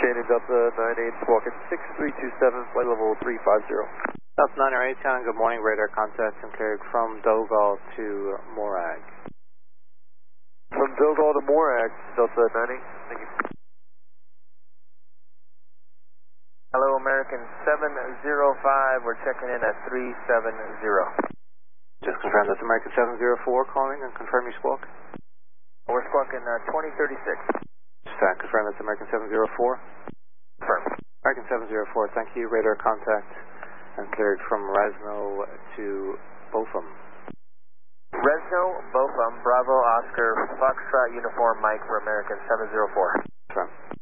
Shannon Delta 98, squawking 6327, flight level 350. Delta 98, Shannon, good morning. Radar contact and carried from Dogal to Morag. From Dogal to Morag, Delta 90, thank you. Hello, American 705, we're checking in at 370. Just confirm that's American 704 calling and confirm your squawk. We're squawking 2036. Just confirm that's American 704. Confirm. American 704, thank you. Radar contact and cleared from Resno to Botham. Resno, Botham, Bravo, Oscar, Foxtrot, Uniform, Mike for American 704. Confirm.